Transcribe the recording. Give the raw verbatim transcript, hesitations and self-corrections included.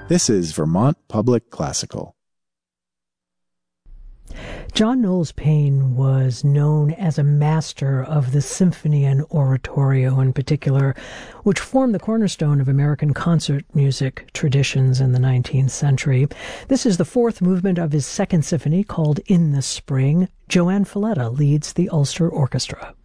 This is Vermont Public Classical. John Knowles Paine was known as a master of the symphony and oratorio in particular, which formed the cornerstone of American concert music traditions in the nineteenth century. This is the fourth movement of his second symphony called In the Spring. Joanne Falletta leads the Ulster Orchestra.